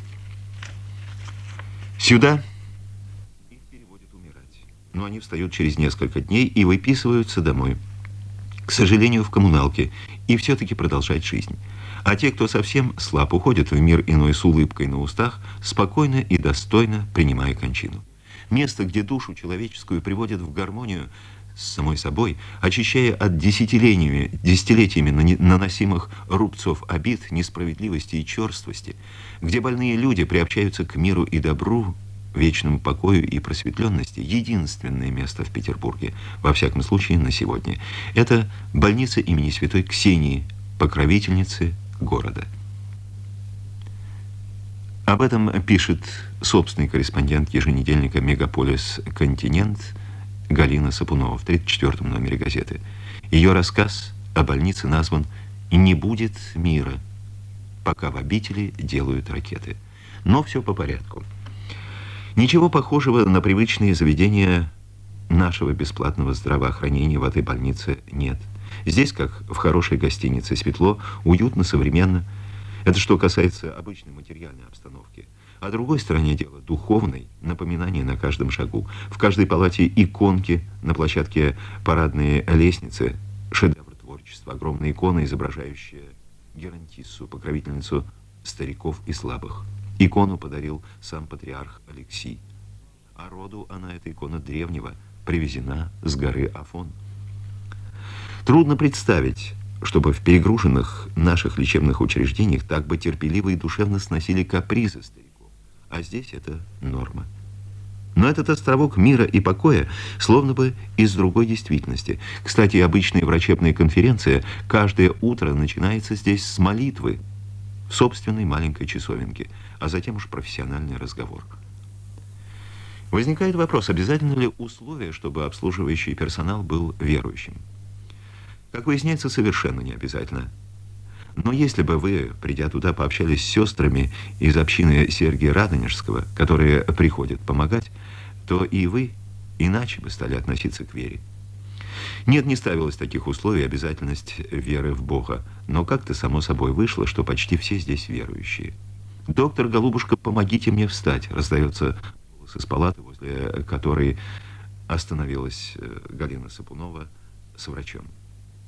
[SPEAKER 3] Сюда их переводят умирать, но они встают через несколько дней и выписываются домой, к сожалению, в коммуналке, и все-таки продолжать жизнь. А те, кто совсем слаб, уходят в мир иной с улыбкой на устах, спокойно и достойно принимая кончину. Место, где душу человеческую приводят в гармонию с самой собой, очищая от десятилетиями, десятилетиями наносимых рубцов обид, несправедливости и черствости, где больные люди приобщаются к миру и добру, вечному покою и просветленности, единственное место в Петербурге, во всяком случае на сегодня, это больница имени святой Ксении, покровительницы города. Об этом пишет собственный корреспондент еженедельника «Мегаполис Континент» Галина Сапунова в тридцать четвёртом номере газеты. Ее рассказ о больнице назван «Не будет мира, пока в обители делают ракеты». Но все по порядку. Ничего похожего на привычные заведения нашего бесплатного здравоохранения в этой больнице нет. Здесь, как в хорошей гостинице, светло, уютно, современно. Это что касается обычной материальной обстановки. А другой стороне дела духовной, напоминание на каждом шагу. В каждой палате иконки, на площадке парадные лестницы, шедевр творчества, огромная икона, изображающая Геронтиссу, покровительницу стариков и слабых. Икону подарил сам патриарх Алексий. А роду она, эта икона древнего, привезена с горы Афон. Трудно представить, чтобы в перегруженных наших лечебных учреждениях так бы терпеливо и душевно сносили капризы стариков. А здесь это норма. Но этот островок мира и покоя словно бы из другой действительности. Кстати, обычная врачебная конференция каждое утро начинается здесь с молитвы в собственной маленькой часовенке, а затем уж профессиональный разговор. Возникает вопрос, обязательно ли условие, чтобы обслуживающий персонал был верующим? Как выясняется, совершенно не обязательно. Но если бы вы, придя туда, пообщались с сестрами из общины Сергия Радонежского, которые приходят помогать, то и вы иначе бы стали относиться к вере. Нет, не ставилось таких условий обязательность веры в Бога, но как-то само собой вышло, что почти все здесь верующие. «Доктор, голубушка, помогите мне встать», раздается голос из палаты, возле которой остановилась Галина Сапунова с врачом.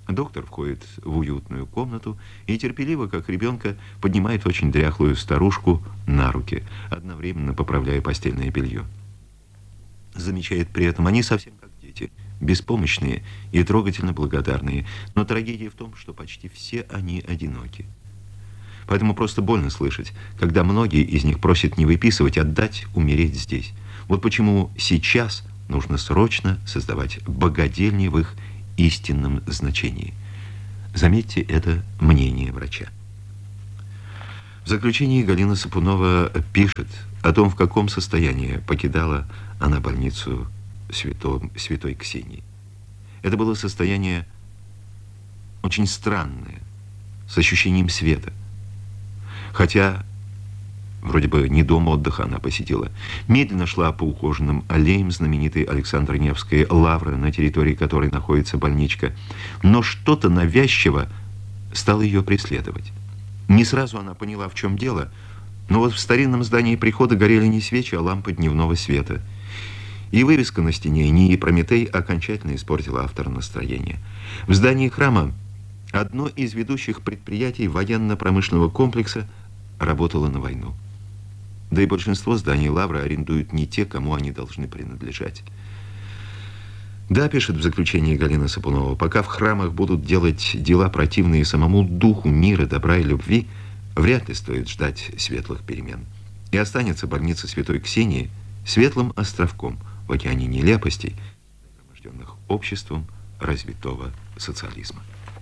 [SPEAKER 3] Доктор входит в уютную комнату и терпеливо, как ребенка, поднимает очень дряхлую старушку на руки, одновременно поправляя постельное белье. Замечает при этом, они совсем как дети, беспомощные и трогательно благодарные, но трагедия в том, что почти все они одиноки. Поэтому просто больно слышать, когда многие из них просят не выписывать, а дать умереть здесь. Вот почему сейчас нужно срочно создавать богадельни в их истинном значении. Заметьте, это мнение врача. В заключении Галина Сапунова пишет о том, в каком состоянии покидала она больницу свято, святой Ксении. Это было состояние очень странное, с ощущением света. Хотя вроде бы не дом отдыха она посетила. Медленно шла по ухоженным аллеям знаменитой Александра Невской лавры, на территории которой находится больничка. Но что-то навязчиво стало ее преследовать. Не сразу она поняла, в чем дело, но вот в старинном здании прихода горели не свечи, а лампы дневного света. И вывеска на стене «НИИ Прометей» окончательно испортила автора настроения. В здании храма одно из ведущих предприятий военно-промышленного комплекса работало на войну. Да и большинство зданий лавры арендуют не те, кому они должны принадлежать. Да, пишет в заключении Галина Сапунова, пока в храмах будут делать дела, противные самому духу мира, добра и любви, вряд ли стоит ждать светлых перемен. И останется больница святой Ксении светлым островком в океане нелепостей, нагроможденных обществом развитого социализма.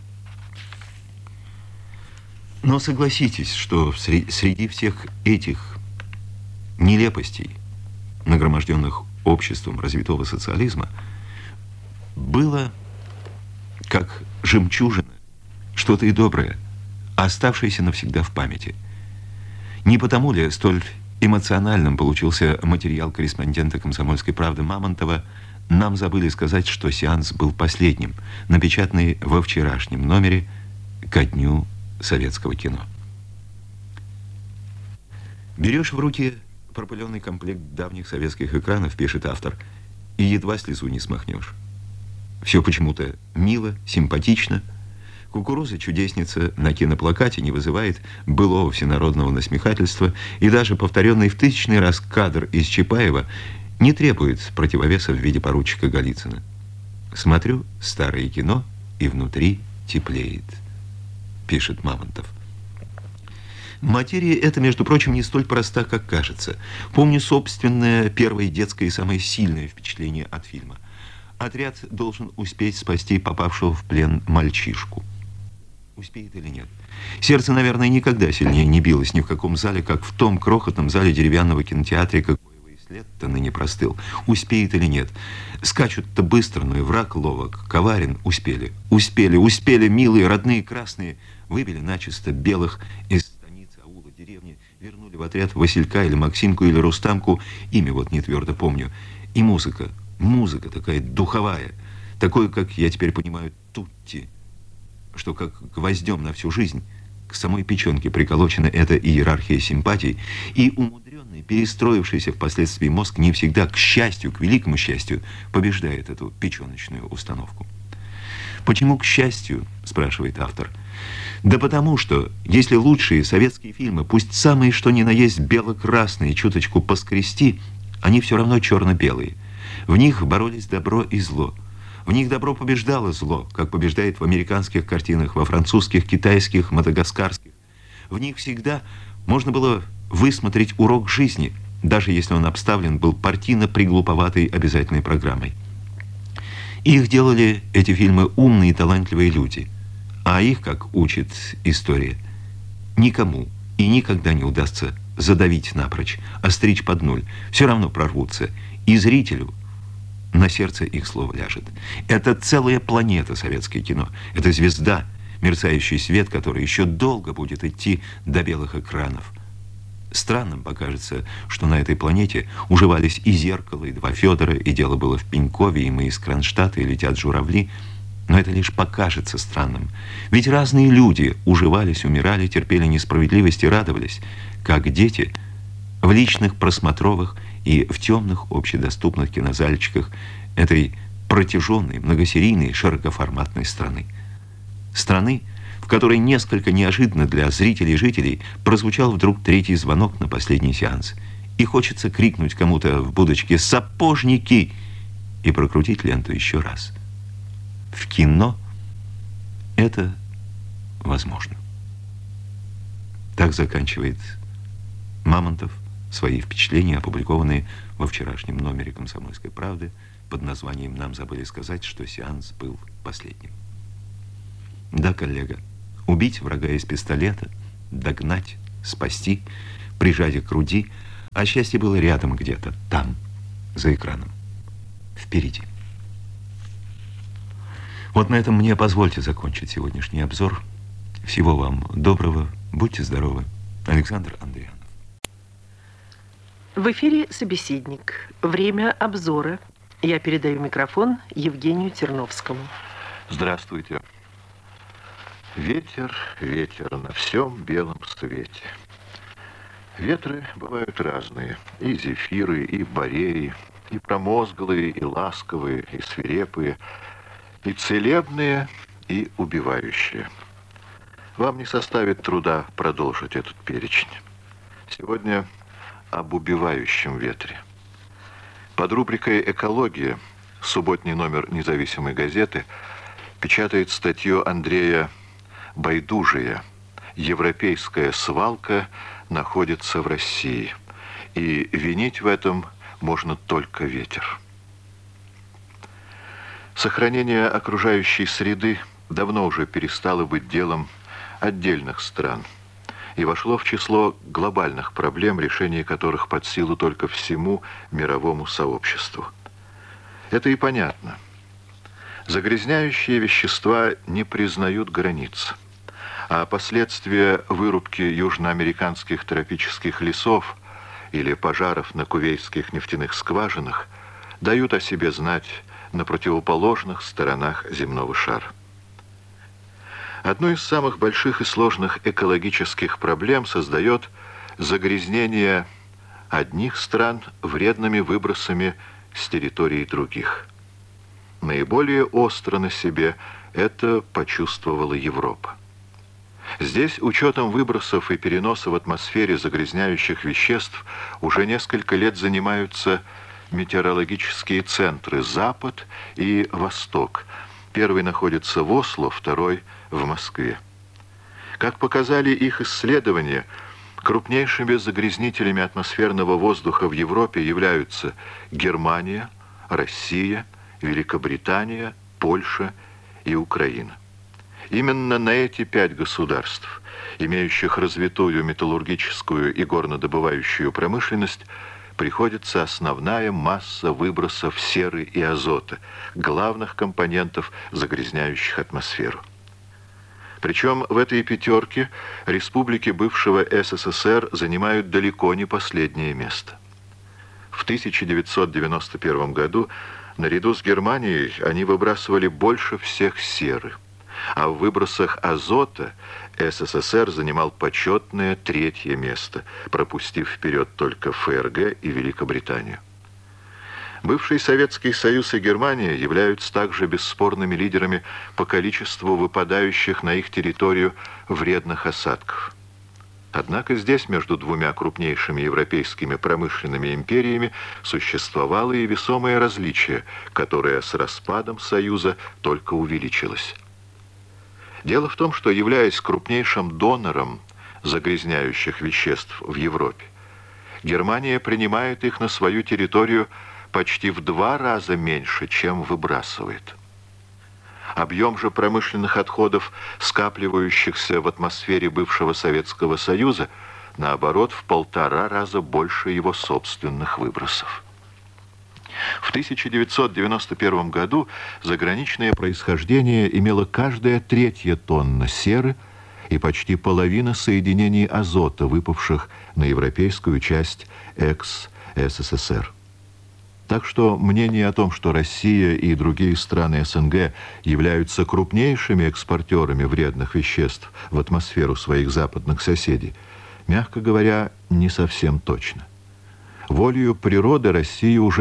[SPEAKER 3] Но согласитесь, что среди всех этих нелепостей, нагроможденных обществом развитого социализма, было, как жемчужина, что-то и доброе, оставшееся навсегда в памяти. Не потому ли столь эмоциональным получился материал корреспондента «Комсомольской правды» Мамонтова, нам забыли сказать, что сеанс был последним, напечатанный во вчерашнем номере ко дню советского кино. Берешь в руки пропыленный комплект давних советских экранов, пишет автор, и едва слезу не смахнешь. Все почему-то мило, симпатично. Кукуруза-чудесница на киноплакате не вызывает былого всенародного насмехательства, и даже повторенный в тысячный раз кадр из Чапаева не требует противовеса в виде поручика Голицына. Смотрю старое кино, и внутри теплеет, пишет Мамонтов. Материя эта, между прочим, не столь проста, как кажется. Помню собственное первое детское и самое сильное впечатление от фильма. Отряд должен успеть спасти попавшего в плен мальчишку. Успеет или нет? Сердце, наверное, никогда сильнее не билось ни в каком зале, как в том крохотном зале деревянного кинотеатра, какой его и след-то ныне простыл. Успеет или нет? Скачут-то быстро, но и враг ловок, коварен. Успели, успели, успели, милые, родные, красные. Выбили начисто белых из станицы, аула, деревни, вернули в отряд Василька или Максимку или Рустамку, имя вот не твердо помню. И музыка, музыка такая духовая, такое, как я теперь понимаю, тутти, что как гвоздем на всю жизнь к самой печенке приколочена эта иерархия симпатий, и умудренный, перестроившийся впоследствии мозг не всегда, к счастью, к великому счастью, побеждает эту печеночную установку. Почему к счастью, спрашивает автор? Да потому что, если лучшие советские фильмы, пусть самые что ни на есть бело-красные, чуточку поскрести, они все равно черно-белые. В них боролись добро и зло. В них добро побеждало зло, как побеждает в американских картинах, во французских, китайских, мадагаскарских. В них всегда можно было высмотреть урок жизни, даже если он обставлен был партийно-приглуповатой обязательной программой. Их делали, эти фильмы, умные и талантливые люди. А их, как учит история, никому и никогда не удастся задавить напрочь, остричь под ноль. Все равно прорвутся. И зрителю на сердце их слово ляжет. Это целая планета советское кино. Это звезда, мерцающий свет, который еще долго будет идти до белых экранов. Странным покажется, что на этой планете уживались и «Зеркало», и «Два Федора», и «Дело было в Пенькове», и «Мы из Кронштадта», и «Летят журавли». Но это лишь покажется странным. Ведь разные люди уживались, умирали, терпели несправедливость и радовались, как дети в личных просмотровых и в темных общедоступных кинозальчиках этой протяженной, многосерийной, широкоформатной страны. Страны, в которой несколько неожиданно для зрителей и жителей прозвучал вдруг третий звонок на последний сеанс. И хочется крикнуть кому-то в будочке «Сапожники!» и прокрутить ленту еще раз. В кино это возможно. Так заканчивает Мамонтов свои впечатления, опубликованные во вчерашнем номере «Комсомольской правды» под названием «Нам забыли сказать, что сеанс был последним». Да, коллега, убить врага из пистолета, догнать, спасти, прижать к груди, а счастье было рядом где-то, там, за экраном, впереди. Вот на этом мне позвольте закончить сегодняшний обзор. Всего вам доброго, будьте здоровы. Александр Андрианов.
[SPEAKER 4] В эфире «Собеседник». Время обзора. Я передаю микрофон Евгению Терновскому.
[SPEAKER 5] Здравствуйте. Ветер, ветер на всем белом свете. Ветры бывают разные. И зефиры, и бореи, и промозглые, и ласковые, и свирепые, и целебные, и убивающие. Вам не составит труда продолжить этот перечень. Сегодня об убивающем ветре. Под рубрикой «Экология» субботний номер «Независимой газеты» печатает статью Андрея Байдужия «Европейская свалка находится в России, и винить в этом можно только ветер». Сохранение окружающей среды давно уже перестало быть делом отдельных стран и вошло в число глобальных проблем, решение которых под силу только всему мировому сообществу. Это и понятно. Загрязняющие вещества не признают границ, а последствия вырубки южноамериканских тропических лесов или пожаров на кувейтских нефтяных скважинах дают о себе знать на противоположных сторонах земного шара. Одну из самых больших и сложных экологических проблем создает загрязнение одних стран вредными выбросами с территории других. Наиболее остро на себе это почувствовала Европа. Здесь учетом выбросов и переноса в атмосфере загрязняющих веществ уже несколько лет занимаются метеорологические центры «Запад» и «Восток». Первый находится в Осло, второй – в Москве. Как показали их исследования, крупнейшими загрязнителями атмосферного воздуха в Европе являются Германия, Россия, Великобритания, Польша и Украина. Именно на эти пять государств, имеющих развитую металлургическую и горнодобывающую промышленность, приходится основная масса выбросов серы и азота, главных компонентов, загрязняющих атмосферу. Причем в этой пятерке республики бывшего СССР занимают далеко не последнее место. В тысяча девятьсот девяносто первом году наряду с Германией они выбрасывали больше всех серы, а в выбросах азота СССР занимал почетное третье место, пропустив вперед только ФРГ и Великобританию. Бывший Советский Союз и Германия являются также бесспорными лидерами по количеству выпадающих на их территорию вредных осадков. Однако здесь между двумя крупнейшими европейскими промышленными империями существовало и весомое различие, которое с распадом Союза только увеличилось. Дело в том, что, являясь крупнейшим донором загрязняющих веществ в Европе, Германия принимает их на свою территорию почти в два раза меньше, чем выбрасывает. Объем же промышленных отходов, скапливающихся в атмосфере бывшего Советского Союза, наоборот, в полтора раза больше его собственных выбросов. В тысяча девятьсот девяносто первом году заграничное происхождение имело каждая третья тонна серы и почти половина соединений азота, выпавших на европейскую часть экс-СССР. Так что мнение о том, что Россия и другие страны СНГ являются крупнейшими экспортерами вредных веществ в атмосферу своих западных соседей, мягко говоря, не совсем точно. Волею природы Россия уже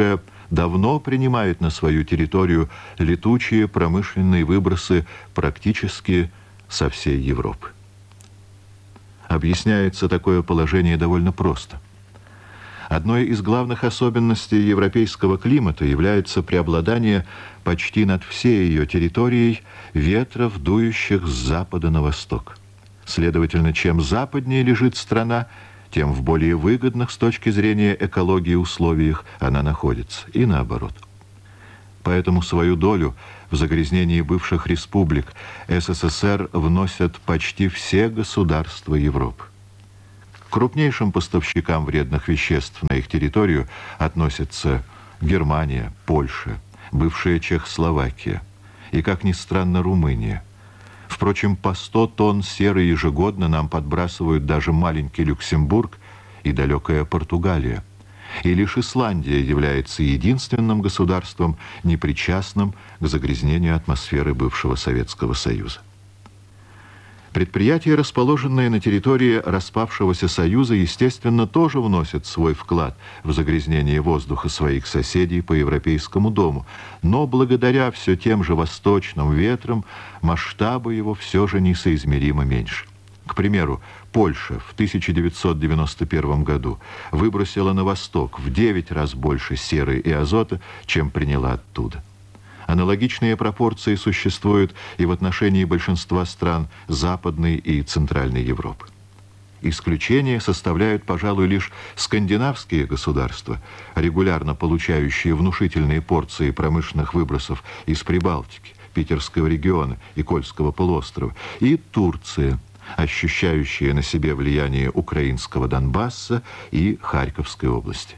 [SPEAKER 5] давно принимает на свою территорию летучие промышленные выбросы практически со всей Европы. Объясняется такое положение довольно просто. Одной из главных особенностей европейского климата является преобладание почти над всей ее территорией ветров, дующих с запада на восток. Следовательно, чем западнее лежит страна, тем в более выгодных с точки зрения экологии условиях она находится, и наоборот. Поэтому свою долю в загрязнении бывших республик СССР вносят почти все государства Европы. К крупнейшим поставщикам вредных веществ на их территорию относятся Германия, Польша, бывшая Чехословакия и, как ни странно, Румыния. Впрочем, по сто тонн серы ежегодно нам подбрасывают даже маленький Люксембург и далекая Португалия. И лишь Исландия является единственным государством, непричастным к загрязнению атмосферы бывшего Советского Союза. Предприятия, расположенные на территории распавшегося Союза, естественно, тоже вносят свой вклад в загрязнение воздуха своих соседей по Европейскому дому, но благодаря все тем же восточным ветрам масштабы его все же несоизмеримо меньше. К примеру, Польша в тысяча девятьсот девяносто первом году выбросила на восток в девять раз больше серы и азота, чем приняла оттуда. Аналогичные пропорции существуют и в отношении большинства стран Западной и Центральной Европы. Исключение составляют, пожалуй, лишь скандинавские государства, регулярно получающие внушительные порции промышленных выбросов из Прибалтики, Питерского региона и Кольского полуострова, и Турция, ощущающая на себе влияние украинского Донбасса и Харьковской области.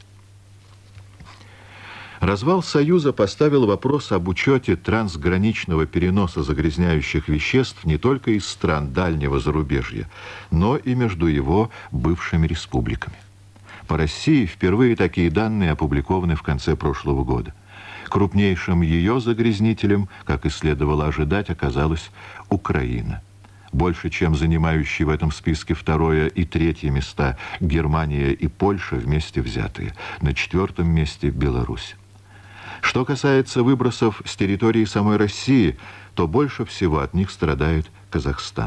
[SPEAKER 5] Развал Союза поставил вопрос об учете трансграничного переноса загрязняющих веществ не только из стран дальнего зарубежья, но и между его бывшими республиками. По России впервые такие данные опубликованы в конце прошлого года. Крупнейшим ее загрязнителем, как и следовало ожидать, оказалась Украина. Больше, чем занимающие в этом списке второе и третье места Германия и Польша вместе взятые. На четвертом месте Беларусь. Что касается выбросов с территории самой России, то больше всего от них страдает Казахстан.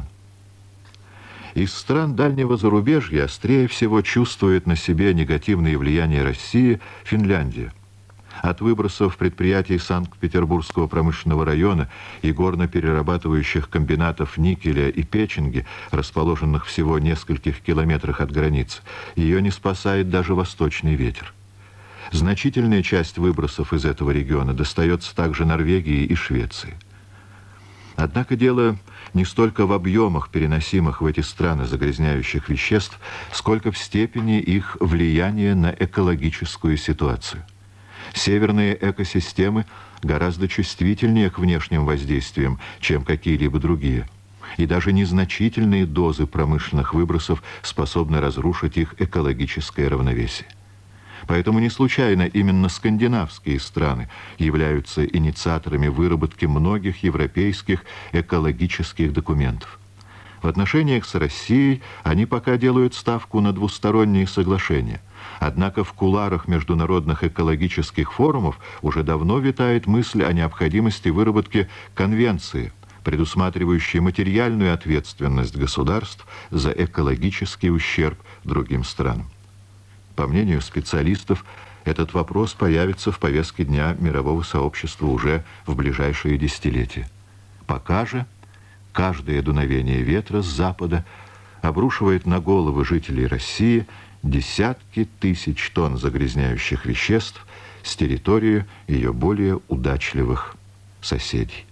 [SPEAKER 5] Из стран дальнего зарубежья острее всего чувствует на себе негативные влияния России Финляндия. От выбросов предприятий Санкт-Петербургского промышленного района и горно-перерабатывающих комбинатов никеля и печенги, расположенных всего в нескольких километрах от границы, ее не спасает даже восточный ветер. Значительная часть выбросов из этого региона достается также Норвегии и Швеции. Однако дело не столько в объемах, переносимых в эти страны загрязняющих веществ, сколько в степени их влияния на экологическую ситуацию. Северные экосистемы гораздо чувствительнее к внешним воздействиям, чем какие-либо другие. И даже незначительные дозы промышленных выбросов способны разрушить их экологическое равновесие. Поэтому не случайно именно скандинавские страны являются инициаторами выработки многих европейских экологических документов. В отношениях с Россией они пока делают ставку на двусторонние соглашения. Однако в кулуарах международных экологических форумов уже давно витает мысль о необходимости выработки конвенции, предусматривающей материальную ответственность государств за экологический ущерб другим странам. По мнению специалистов, этот вопрос появится в повестке дня мирового сообщества уже в ближайшие десятилетия. Пока же каждое дуновение ветра с запада обрушивает на головы жителей России десятки тысяч тонн загрязняющих веществ с территории ее более удачливых соседей.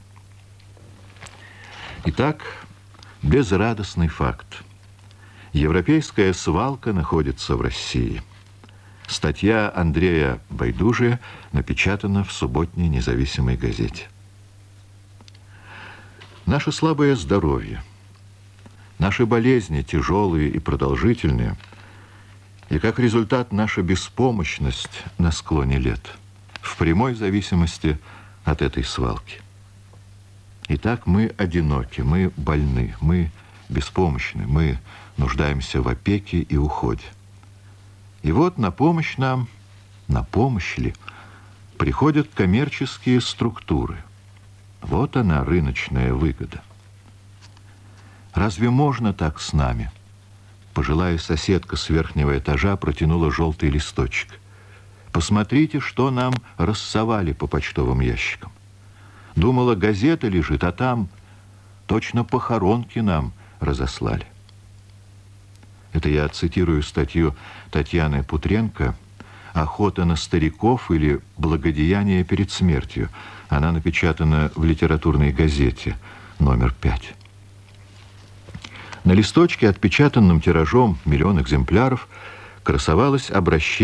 [SPEAKER 5] Итак, безрадостный факт. Европейская свалка находится в России. Статья Андрея Байдужия напечатана в субботней независимой газете. Наше слабое здоровье, наши болезни тяжелые и продолжительные, и как результат наша беспомощность на склоне лет, в прямой зависимости от этой свалки. Итак, мы одиноки, мы больны, мы беспомощны, мы нуждаемся в опеке и уходе. И вот на помощь нам, на помощь ли, приходят коммерческие структуры. Вот она, рыночная выгода. Разве можно так с нами? Пожилая соседка с верхнего этажа протянула желтый листочек. Посмотрите, что нам рассовали по почтовым ящикам. Думала, газета лежит, а там точно похоронки нам разослали. Это я цитирую статью Татьяны Путренко «Охота на стариков» или «Благодеяние перед смертью». Она напечатана в литературной газете номер пять. На листочке, отпечатанном тиражом миллион экземпляров, красовалось обращение